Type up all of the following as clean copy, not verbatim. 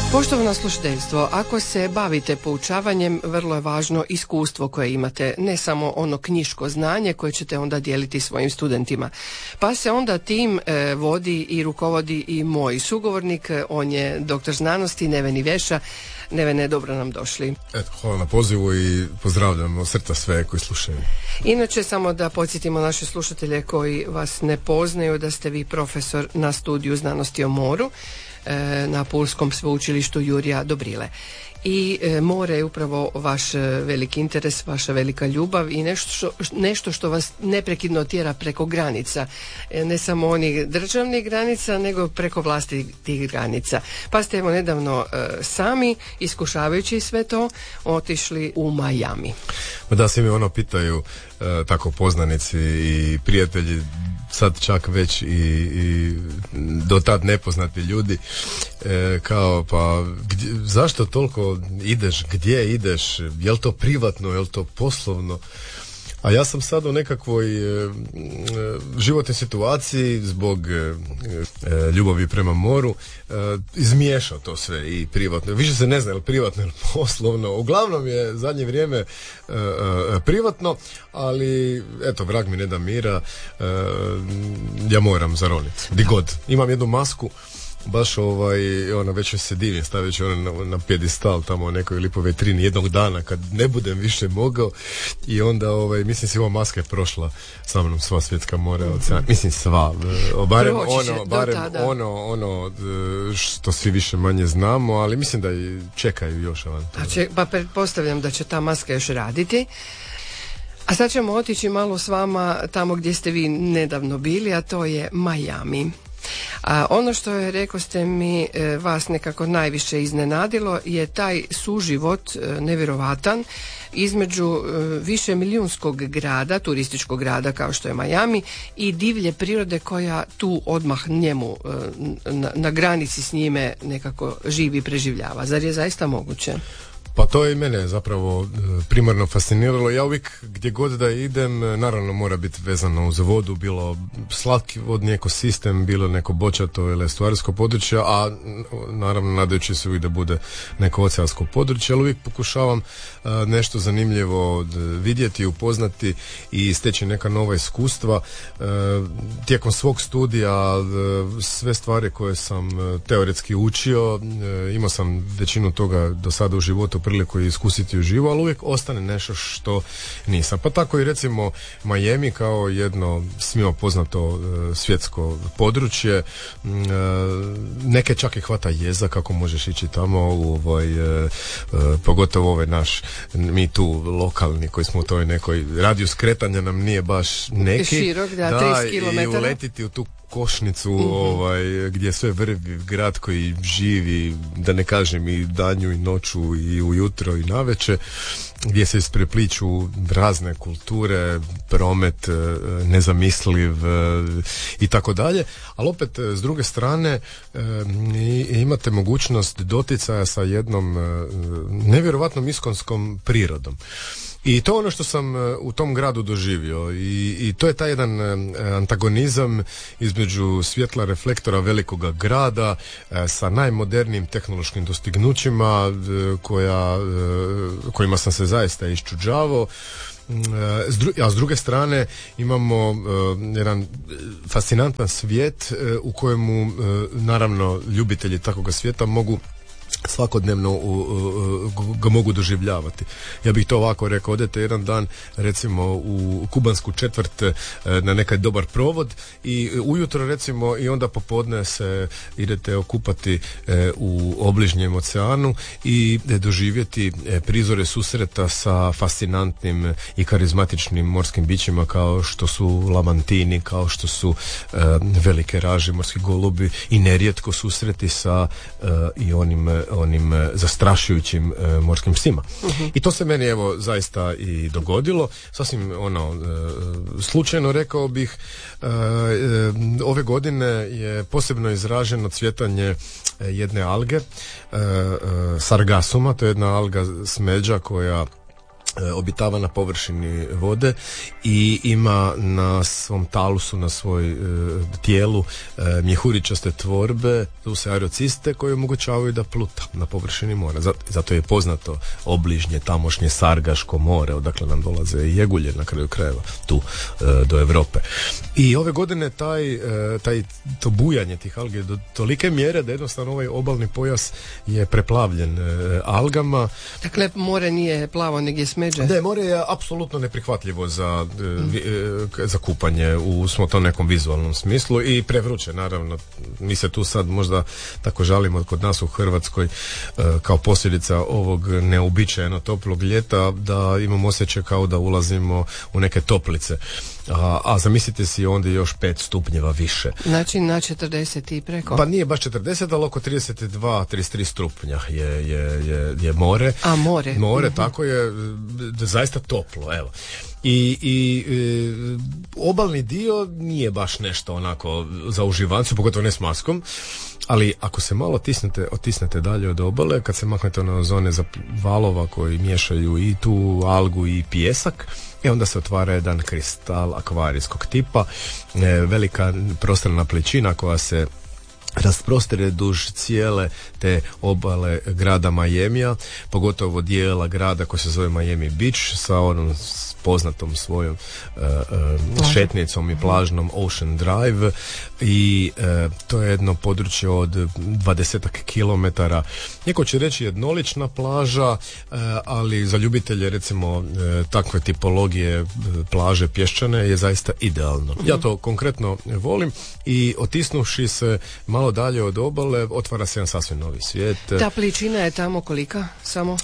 Poštovano slušateljstvo, ako se bavite poučavanjem, vrlo je važno iskustvo koje imate, ne samo ono knjiško znanje koje ćete onda dijeliti svojim studentima. Pa se onda tim vodi i rukovodi i moj sugovornik, on je doktor znanosti Neven Iveša. Nevene, dobro nam došli. Eto, hvala na pozivu i pozdravljam od srca sve koji slušaju. Inače, samo da podsjetimo naše slušatelje koji vas ne poznaju da ste vi profesor na studiju znanosti o moru na Pulskom sveučilištu Jurija Dobrile. I more je upravo vaš veliki interes, vaša velika ljubav i nešto što vas neprekidno tjera preko granica. Ne samo onih državnih granica, nego preko vlastitih granica. Pa ste evo nedavno sami, iskušavajući sve to, otišli u Miami. Da, svi me pitaju tako poznanici i prijatelji, sad čak već i do tad nepoznati ljudi, kao pa zašto toliko ideš, gdje ideš, je li to privatno, je li to poslovno? A ja sam sad u nekakvoj životnoj situaciji zbog ljubavi prema moru izmiješao to sve i privatno. Više se ne zna je li privatno ili poslovno. Uglavnom je zadnje vrijeme privatno, ali eto, vrag mi ne da mira, ja moram zaroniti. Di god. Imam jednu masku, baš već se divim, stavit ću na pjedestal tamo u nekoj lipoj vitrini jednog dana kad ne budem više mogao i onda mislim si ova maska je prošla sa mnom sva svjetska mora, ocean, mislim sva, barem ono što svi više manje znamo, ali mislim da i čekaju još avanturu. Pa pretpostavljam da će ta maska još raditi. A sad ćemo otići malo s vama tamo gdje ste vi nedavno bili, a to je Miami. A ono što je, rekao ste mi, vas nekako najviše iznenadilo je taj suživot nevjerovatan između više milijunskog grada, turističkog grada kao što je Miami, i divlje prirode koja tu odmah njemu na granici s njime nekako živi i preživljava. Zar je zaista moguće? Pa to je i mene zapravo primarno fasciniralo. Ja uvijek gdje god da idem, naravno mora biti vezano uz vodu, bilo slatki vodni ekosistem, bilo neko bočato ili estuarijsko područje, a naravno nadajući se uvijek da bude neko oceansko područje, ali uvijek pokušavam nešto zanimljivo vidjeti, upoznati i steći neka nova iskustva. Tijekom svog studija sve stvari koje sam teoretski učio, imao sam većinu toga do sada u životu priliku iskusiti uživo, ali uvijek ostane nešto što nisam. Pa tako i recimo Miami kao jedno svima poznato svjetsko područje, neke čak i hvata jeza kako možeš ići tamo pogotovo ovaj naš, mi tu lokalni koji smo u toj nekoj radijus kretanja nam nije baš neki. Širok, 30 km. I uletiti u tu košnicu gdje je sve vrvi grad koji živi, da ne kažem i danju i noću i ujutro i navečer, gdje se isprepliču razne kulture, promet nezamisliv i tako dalje, ali opet s druge strane imate mogućnost doticaja sa jednom nevjerovatnom iskonskom prirodom. I to je ono što sam u tom gradu doživio i to je taj jedan antagonizam između svjetla reflektora velikoga grada sa najmodernijim tehnološkim dostignućima kojima sam se zaista iščuđavao. A s druge strane imamo jedan fascinantan svijet u kojemu naravno ljubitelji takvoga svijeta mogu svakodnevno ga mogu doživljavati. Ja bih to ovako rekao, odete jedan dan recimo u kubansku četvrt na nekaj dobar provod i ujutro recimo i onda popodne se idete okupati u obližnjem oceanu i doživjeti prizore susreta sa fascinantnim i karizmatičnim morskim bićima kao što su lamantini, kao što su velike raže, morski golubi i nerijetko susreti sa i onim zastrašujućim morskim psima. I to se meni evo zaista i dogodilo. Sasvim slučajno rekao bih, ove godine je posebno izraženo cvjetanje jedne alge, sargasuma, to je jedna alga smeđa koja obitava na površini vode i ima na svom talusu, na svoj tijelu mjehuričaste tvorbe, tu se aerociste koje omogućavaju da pluta na površini mora. Zato je poznato obližnje, tamošnje Sargaško more, odakle nam dolaze i jegulje na kraju krajeva tu do Europe. I ove godine to bujanje tih algi do tolike mjere da jednostavno ovaj obalni pojas je preplavljen algama. Dakle, more nije plavo, nego je smeđe. Da, more je apsolutno neprihvatljivo za kupanje u tom nekom vizualnom smislu i prevruće, naravno. Mi se tu sad možda tako žalimo kod nas u Hrvatskoj kao posljedica ovog neuobičajeno toplog ljeta da imamo osjećaj kao da ulazimo u neke toplice. A zamislite si onda još 5 stupnjeva više. Znači na 40 i preko? Pa nije baš 40, ali oko 32-33 stupnja je more. A more? More, tako je, zaista toplo, evo. I obalni dio nije baš nešto onako za uživancu, pogotovo ne s maskom, ali ako se malo otisnete dalje od obale, kad se maknete na zone za valova koji miješaju i tu algu i pijesak, i onda se otvara jedan kristal akvarijskog tipa, velika prostorna plećina koja se rasprostire duž cijele te obale grada Miamija, pogotovo dijela grada koji se zove Miami Beach sa onom poznatom svojom šetnicom i plažnom Ocean Drive i to je jedno područje od 20 kilometara. Neko će reći jednolična plaža, ali za ljubitelje recimo takve tipologije plaže pješčane je zaista idealno. Ja to konkretno volim i otisnuši se malo dalje od obale otvara se jedan sasvim novi svijet. Ta pličina je tamo kolika? Samo?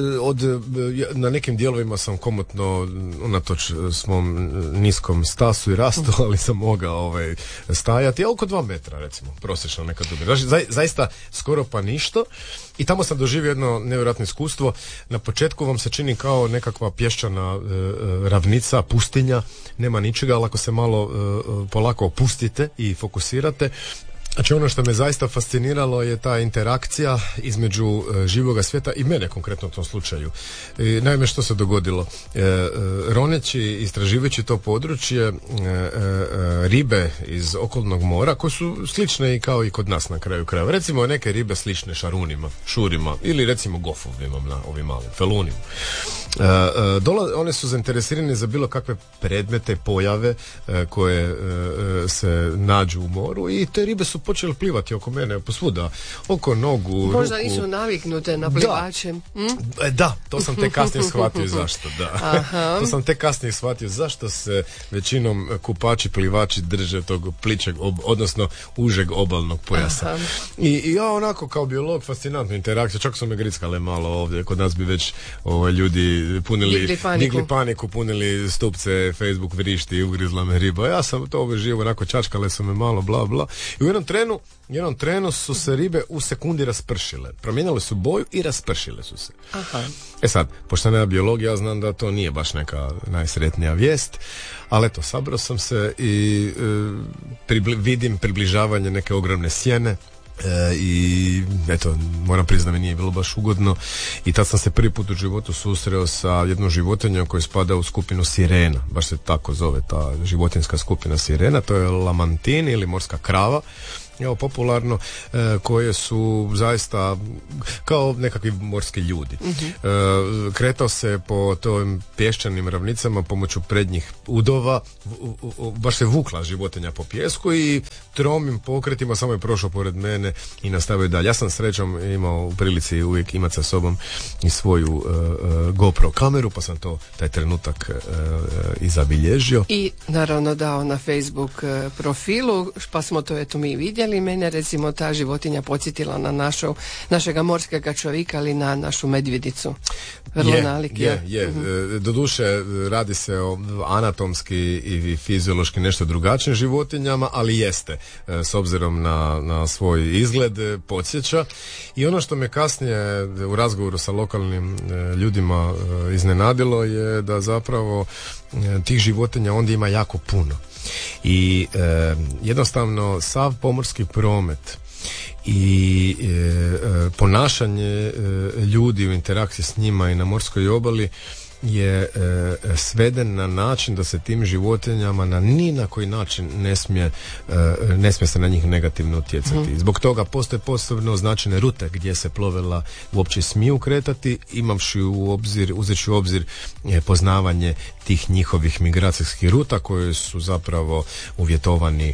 Na nekim dijelovima sam komotno unatoč svom niskom stasu i rastu, ali sam mogao stajati, oko 2 metra recimo, prosječno neka dubina. Zaista skoro pa ništa. I tamo sam doživio jedno nevjerojatno iskustvo. Na početku vam se čini kao nekakva pješčana ravnica, pustinja, nema ničega, ali ako se malo polako opustite i fokusirate, znači ono što me zaista fasciniralo je ta interakcija između živoga svijeta i mene konkretno u tom slučaju. Naime, što se dogodilo? Roneći, istraživajući to područje, ribe iz okolnog mora, koje su slične i kao i kod nas na kraju krajeva. Recimo neke ribe slične šarunima, šurima ili recimo gofovima na ovim malim felunima. One su zainteresirane za bilo kakve predmete, pojave koje se nađu u moru i te ribe su počeli plivati oko mene posvuda, oko nogu, možda ruku. nisu naviknute na plivače. Da, to sam tek kasnije shvatio zašto. To sam tek kasnije shvatio zašto se većinom kupači, plivači drže tog pličeg, odnosno užeg obalnog pojasa. I ja onako kao biolog fascinantnu interakciju, čak su me grickale malo ovdje, kod nas bi već ljudi digli paniku, punili stupce, Facebook vrišti i ugrizla me riba. Ja sam to živo onako čačkale su me malo bla bla i u jednom trenu su se ribe u sekundi raspršile. Promijenile su boju i raspršile su se. Aha. Sad, pošto nema biologija, ja znam da to nije baš neka najsretnija vijest, ali eto, sabrao sam se i vidim približavanje neke ogromne sjene. I eto, moram priznati da mi nije bilo baš ugodno i tad sam se prvi put u životu susreo sa jednom životinjom koja spada u skupinu sirena, baš se tako zove ta životinjska skupina sirena, to je lamantin ili morska krava, evo popularno, koje su zaista kao nekakvi morski ljudi. Kretao se po tim pješčanim ravnicama pomoću prednjih udova, baš se vukla životinja po pijesku i tromim pokretima samo je prošao pored mene i nastavio dalje. Ja sam srećom imao u prilici uvijek imati sa sobom i svoju GoPro kameru, pa sam taj trenutak i zabilježio. I naravno dao na Facebook profilu, pa smo to eto mi vidjeli. Mene recimo ta životinja podsjetila na našega morskega čovjeka, ali na našu medvjedicu. Vrlo nalik. Doduše radi se o anatomski i fiziološki nešto drugačijim životinjama, ali jeste s obzirom na svoj izgled podsjeća. I ono što me kasnije u razgovoru sa lokalnim ljudima iznenadilo je da zapravo tih životinja onda ima jako puno. I jednostavno sav pomorski promet i ponašanje ljudi u interakciji s njima i na morskoj obali je sveden na način da se tim životinjama ni na koji način ne smije se na njih negativno utjecati. Zbog toga postoje posebno označene rute gdje se plovila uopće smiju kretati, uzevši u obzir poznavanje tih njihovih migracijskih ruta koje su zapravo uvjetovani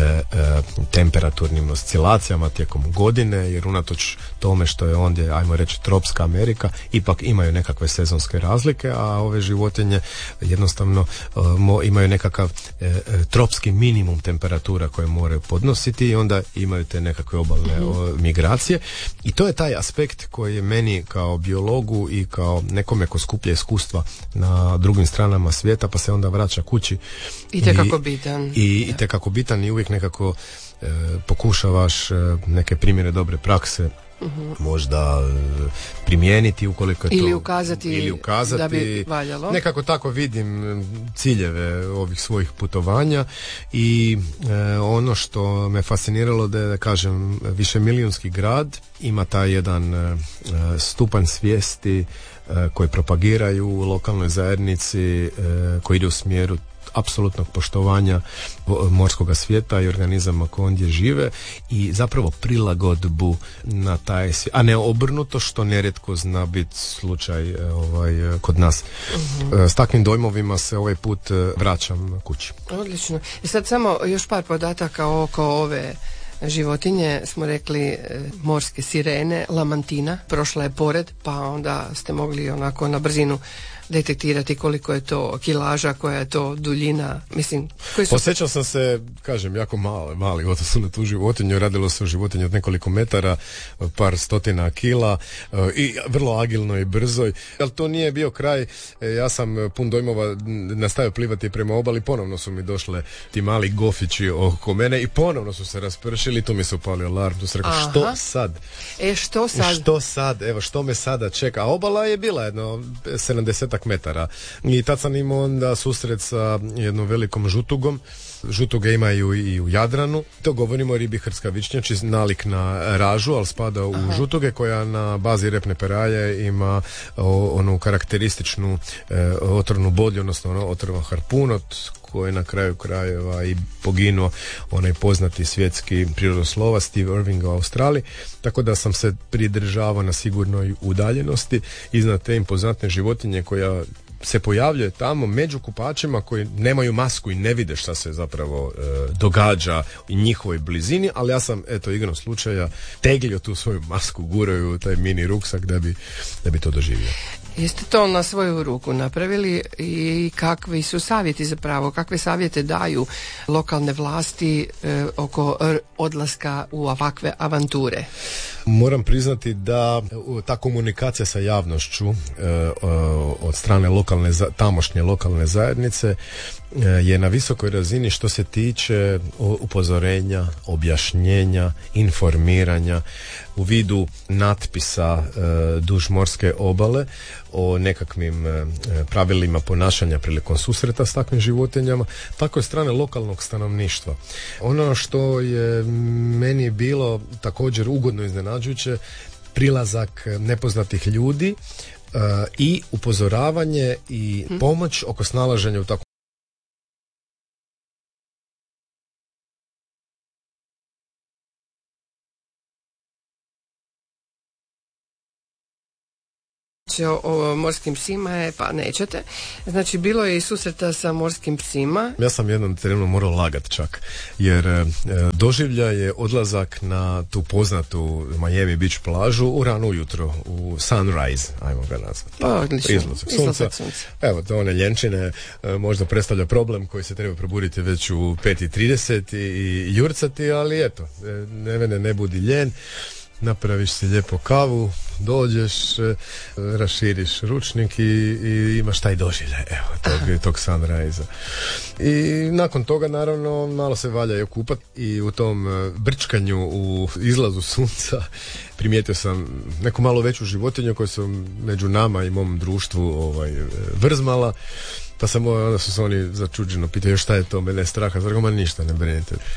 temperaturnim oscilacijama tijekom godine, jer unatoč tome što je ondje, ajmo reći, tropska Amerika, ipak imaju nekakve sezonske razlike, a ove životinje jednostavno imaju nekakav tropski minimum temperatura koje moraju podnositi i onda imaju te nekakve obalne migracije. I to je taj aspekt koji je meni kao biologu i kao nekome ko skuplja iskustva na drugim stranama svijeta pa se onda vraća kući. Itekako bitan. Itekako bitan i uvijek nekako pokušavaš neke primjere dobre prakse možda primijeniti ukoliko je to ili ukazati da bi valjalo. Nekako tako vidim ciljeve ovih svojih putovanja i ono što me fasciniralo da kažem višemilijunski grad ima taj jedan stupanj svijesti koji propagiraju u lokalnoj zajednici, koji ide u smjeru apsolutnog poštovanja morskog svijeta i organizama koji ondje žive i zapravo prilagodbu na taj svijet, a ne obrnuto što nerijetko zna biti slučaj kod nas. S takvim dojmovima se ovaj put vraćam kući. Odlično. I sad samo još par podataka oko ove životinje. Smo rekli morske sirene, lamantina, prošla je pored, pa onda ste mogli onako na brzinu detektirati koliko je to kilaža, koja je to duljina, mislim... Posjećao sam se, kažem, jako mali odnosno na tu životinju, radilo se o životinju od nekoliko metara, par stotina kila i vrlo agilno i brzoj, ali to nije bio kraj, ja sam pun dojmova nastavio plivati prema obali, ponovno su mi došle ti mali gofići oko mene i ponovno su se raspršili, tu mi se upalio alarm, tu sam rekao, što sad? Što sad? Evo, što me sada čeka? A obala je bila jedno 70 metara. I tad sam imao onda susret sa jednom velikom žutugom. Žutuge imaju i u Jadranu. To govorimo o ribi hrska vičnjači, nalik na ražu, ali spada u žutuge, koja na bazi repne peraje ima onu karakterističnu otrovnu bodlju, odnosno otrovan harpun, od koje na kraju krajeva i poginuo onaj poznati svjetski prirodoslovac Steve Irving u Australiji, tako da sam se pridržavao na sigurnoj udaljenosti iznad te impozantne životinje koja se pojavljuje tamo među kupačima koji nemaju masku i ne vide šta se zapravo događa u njihovoj blizini, ali ja sam, eto, igrom slučaja teglio tu svoju masku, guraju taj mini ruksak da bi to doživio. Jeste to na svoju ruku napravili i kakvi su savjeti zapravo, kakve savjete daju lokalne vlasti oko odlaska u ovakve avanture? Moram priznati da ta komunikacija sa javnošću od strane tamošnje lokalne zajednice je na visokoj razini što se tiče upozorenja, objašnjenja, informiranja u vidu natpisa duž morske obale o nekakvim pravilima ponašanja prilikom susreta s takvim životinjama, tako je strane lokalnog stanovništva. Ono što je meni bilo također ugodno iznenađujuće, prilazak nepoznatih ljudi i upozoravanje i pomoć oko snalaženja u takvom o morskim psima pa nećete. Znači, bilo je i susreta sa morskim psima. Ja sam jednom terenu morao lagat čak, jer doživlja je odlazak na tu poznatu Miami Beach plažu u rano ujutro, u sunrise, ajmo ga nazvati. Pa, odlično. Izlazak sunca. Evo, to one ljenčine možda predstavlja problem koji se treba probuditi već u 5:30 i jurcati, ali eto, ne budi ljen. Napraviš si lijepo kavu, dođeš, raširiš ručnik i imaš taj doživljaj, evo, tog sunrise-a. I nakon toga, naravno, malo se valja i okupat i u tom brčkanju u izlazu sunca primijetio sam neku malo veću životinju koju sam među nama i mom društvu vrzmala, pa onda su se oni začuđeno pitaju šta je to, mene je straha, zar ma ništa, ne brinite.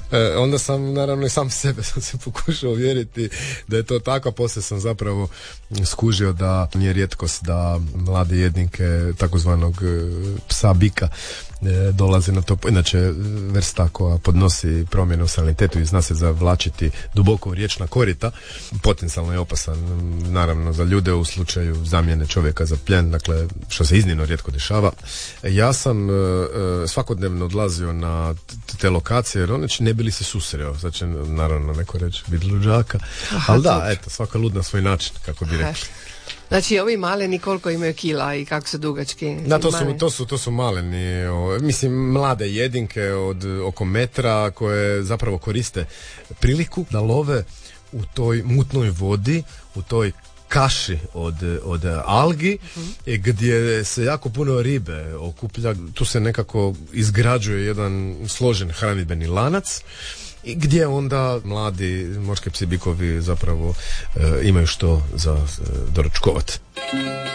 Onda sam naravno i sam sebe sam se pokušao uvjeriti da je to tako, a poslije sam zapravo skužio da nije rijetkost da mlade jedinke takozvanog psa bika dolazi na to. Inače vrsta koja podnosi promjene u salinitetu i zna se zavlačiti duboko u riječna korita, potencijalno je opasan naravno za ljude u slučaju zamjene čovjeka za plijen, dakle što se iznimno rijetko dešava. Ja sam svakodnevno odlazio na te lokacije jer oni ne bili se susreo, znači naravno neko reći biti luđaka, ali da, eto, svaka lud na svoj način, kako bi rekli. Znači ovi maleni koliko imaju kila i kako su dugački? Da, to su maleni, mislim mlade jedinke od oko metra koje zapravo koriste priliku da love u toj mutnoj vodi, u toj kaši od algi, gdje se jako puno ribe okuplja. Tu se nekako izgrađuje jedan složen hranidbeni lanac gdje onda mladi morski psi bikovi zapravo imaju što za doručkovati.